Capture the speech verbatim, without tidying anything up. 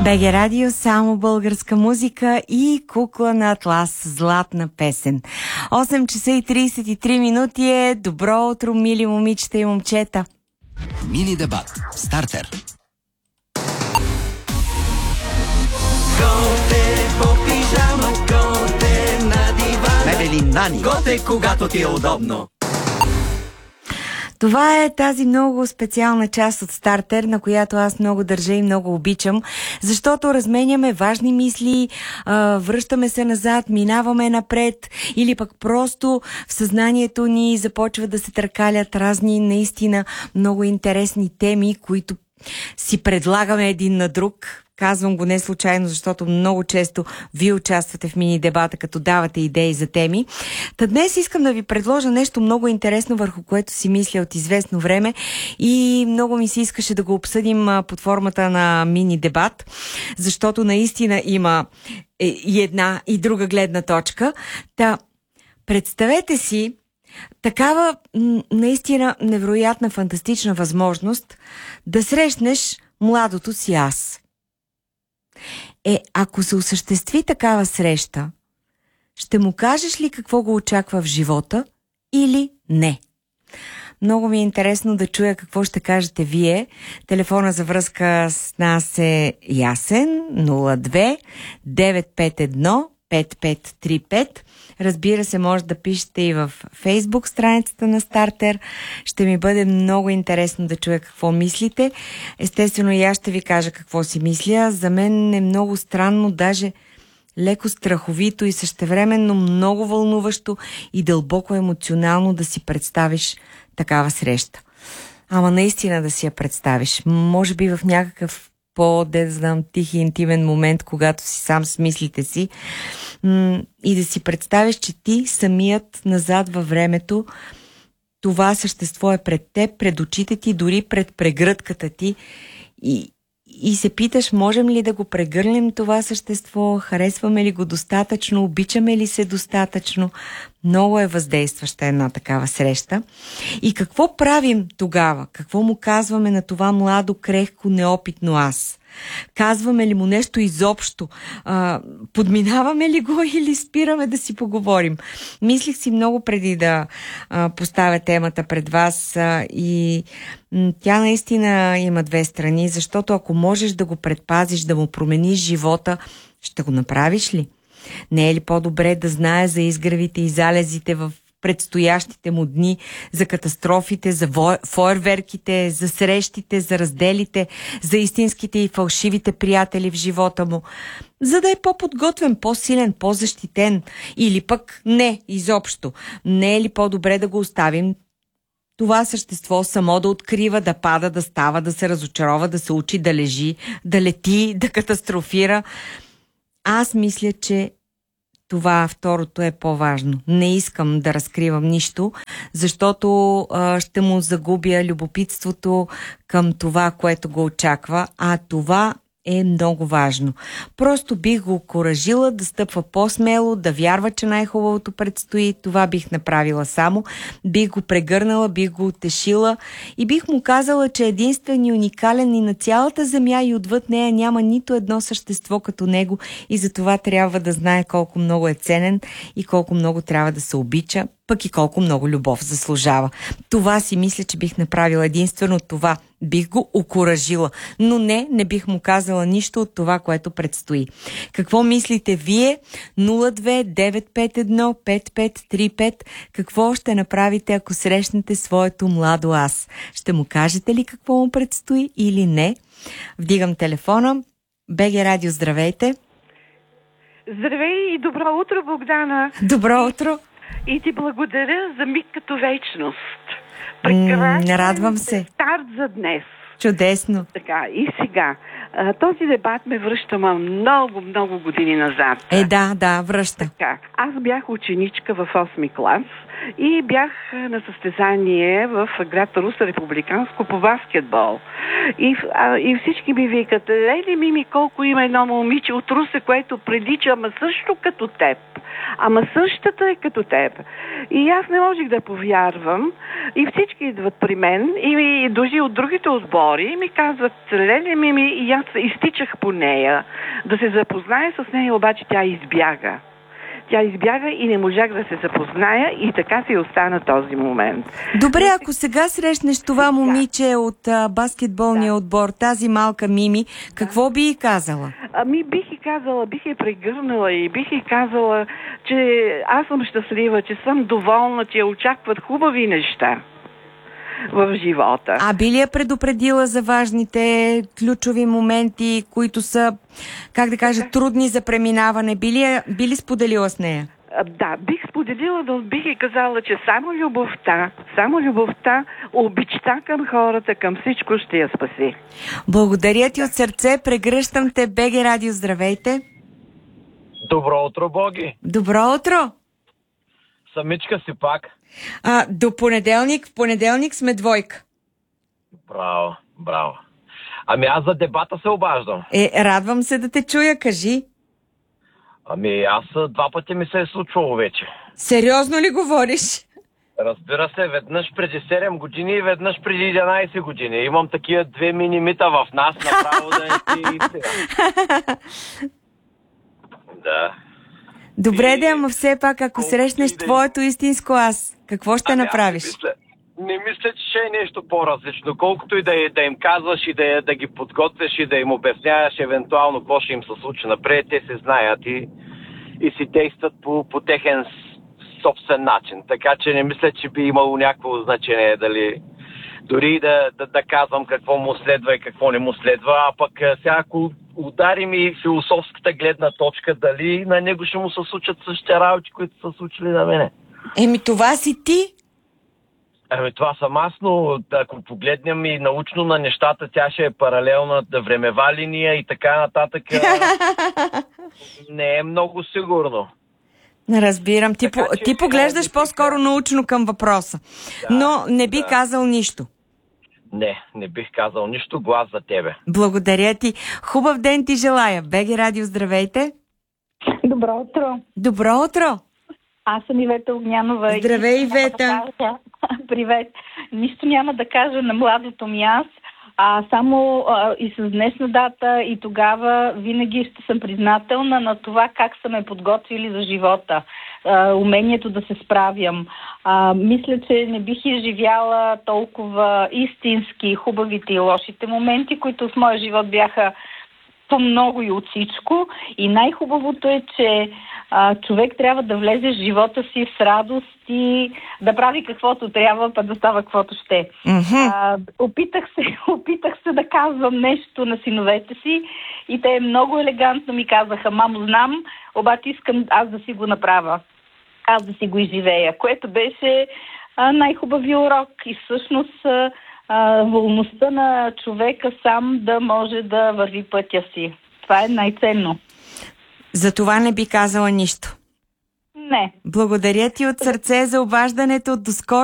БГ Радио, само българска музика и Кукла на Атлас, златна песен. осем часа и тридесет и три минути е. Добро утро, мили момичета и момчета. Мини дебат. Стартер. Готе по пижама, готе на дивана. Мебели Нани. Готе, когато ти е удобно. Това е тази много специална част от Стартер, на която аз много държа и много обичам, защото разменяме важни мисли, връщаме се назад, минаваме напред или пък просто в съзнанието ни започва да се търкалят разни наистина много интересни теми, които си предлагаме един на друг. Казвам го не случайно, защото много често вие участвате в мини-дебата, като давате идеи за теми. Та днес искам да ви предложа нещо много интересно, върху което си мисля от известно време и много ми се искаше да го обсъдим под формата на мини-дебат, защото наистина има и една и друга гледна точка. Та представете си такава наистина невероятна, фантастична възможност да срещнеш младото си аз. Е, ако се осъществи такава среща, ще му кажеш ли какво го очаква в живота или не? Много ми е интересно да чуя какво ще кажете вие. Телефона за връзка с нас е ясен. нула две девет пет едно пет пет три пет. Разбира се, може да пишете и в Фейсбук страницата на Стартер. Ще ми бъде много интересно да чуя какво мислите. Естествено и аз ще ви кажа какво си мисля. За мен е много странно, даже леко страховито и същевременно много вълнуващо и дълбоко емоционално да си представиш такава среща. Ама наистина да си я представиш. Може би в някакъв по-де да знам тих и интимен момент, когато си сам с мислите си, м- и да си представиш, че ти самият назад във времето, това същество е пред теб, пред очите ти, дори пред прегръдката ти и, и се питаш, можем ли да го прегърнем това същество, харесваме ли го достатъчно, обичаме ли се достатъчно. Много е въздействаща една такава среща. И какво правим тогава? Какво му казваме на това младо, крехко, неопитно аз? Казваме ли му нещо изобщо? А, подминаваме ли го или спираме да си поговорим? Мислих си много преди да а, поставя темата пред вас а, и м, тя наистина има две страни, защото ако можеш да го предпазиш, да му промениш живота, ще го направиш ли? Не е ли по-добре да знае за изгревите и залезите в предстоящите му дни, за катастрофите, за фойерверките, за срещите, за разделите, за истинските и фалшивите приятели в живота му, за да е по-подготвен, по-силен, по-защитен, или пък не, изобщо. Не е ли по-добре да го оставим това същество само да открива, да пада, да става, да се разочарова, да се учи, да лежи, да лети, да катастрофира? Аз мисля, че това второто е по-важно. Не искам да разкривам нищо, защото а, ще му загубя любопитството към това, което го очаква, а това е много важно. Просто бих го окуражила да стъпва по-смело, да вярва, че най-хубавото предстои. Това бих направила само. Бих го прегърнала, бих го утешила и бих му казала, че единствен и уникален и на цялата земя и отвъд нея няма нито едно същество като него и за това трябва да знае колко много е ценен и колко много трябва да се обича, пък и колко много любов заслужава. Това си мисля, че бих направила единствено това. Бих го окуражила. Но не, не бих му казала нищо от това, което предстои. Какво мислите вие? нула две девет пет едно пет пет три пет. Какво ще направите, ако срещнете своето младо аз? Ще му кажете ли какво му предстои или не? Вдигам телефона. БГ Радио, здравейте! Здравей и добро утро, Богдана! Добро утро! И ти благодаря за миг като вечност. Прекрасен м радвам се. Старт за днес. Чудесно. Така, и сега. Този дебат ме връща много, много години назад. Е, да, да, връща. Така, аз бях ученичка в осми клас и бях на състезание в град Русе, републиканско, по баскетбол. И, а, и всички ми викат, леле, Мими, колко има едно момиче от Русе, което прилича, ама също като теб. Ама същата е като теб. И аз не можех да повярвам. И всички идват при мен и ми дължи от другите отбори и ми казват, леле, Мими, и аз изтичах по нея да се запозная с нея, обаче тя избяга. Тя избяга и не можах да се запозная и така си остана този момент. Добре, ако сега срещнеш това момиче от а, баскетболния да. отбор, тази малка Мими, какво би й казала? Ами бих и казала, бих я прегърнала и бих и казала, че аз съм щастлива, че съм доволна, че я очакват хубави неща в живота. А би ли я предупредила за важните ключови моменти, които са, как да кажа, трудни за преминаване? Би ли, я, би ли споделила с нея? Да, бих споделила, но бих и казала, че само любовта, само любовта, обичта към хората, към всичко ще я спаси. Благодаря ти от сърце, прегръщам те, БГ Радио, здравейте! Добро утро, Боги! Добро утро! Самичка си пак. А, до понеделник, в понеделник сме двойка. Браво, браво. Ами аз за дебата се обаждам. Е, радвам се да те чуя, кажи. Ами аз два пъти ми се е случвало вече. Сериозно ли говориш? Разбира се, веднъж преди седем години и веднъж преди единайсет години. Имам такива две мини-мита в нас, направо да не ти истина. Да. Добре, И... да, ама все пак, ако срещнеш да... твоето истинско аз, какво ще ами, направиш? Не мисля, не мисля, че ще е нещо по-различно. Колкото и да, да им казваш и да, да ги подготвяш и да им обясняваш евентуално какво ще им се случи напред, те се знаят и, и си действат по, по техен собствен начин. Така че не мисля, че би имало някакво значение дали дори да, да, да казвам какво му следва и какво не му следва, а пък сега ако ударим и философската гледна точка, дали на него ще му се случат същите работи, които са случили на мене. Еми това си ти. Ами това съм аз, но ако погледнем и научно на нещата, тя ще е паралелна времева линия и така нататък. Не е много сигурно. Не разбирам. Ти, така, по, ти поглеждаш да по-скоро да... научно към въпроса. Да, но не би да. казал нищо. Не, не бих казал нищо. Глас за тебе. Благодаря ти. Хубав ден ти желая. БГ Радио, здравейте. Добро утро. Добро утро. Аз съм Ивета Огнянова. Здравей, Ивета. Да Привет. Нищо няма да кажа на младото ми аз, а само а, и с днешна дата и тогава винаги ще съм признателна на това как са ме подготвили за живота. А, умението да се справям. А, мисля, че не бих изживяла толкова истински хубавите и лошите моменти, които в моя живот бяха по-много и от всичко. И най-хубавото е, че а, човек трябва да влезе в живота си с радост и да прави каквото трябва, па да става каквото ще. Mm-hmm. А, опитах се, опитах се да казвам нещо на синовете си и те много елегантно ми казаха: мамо, знам, обаче искам аз да си го направя. Аз да си го изживея, което беше а, най-хубавия урок. И всъщност а, а, волността на човека сам да може да върви пътя си. Това е най-ценно. За това не би казала нищо. Не. Благодаря ти от сърце за обаждането. До скоро.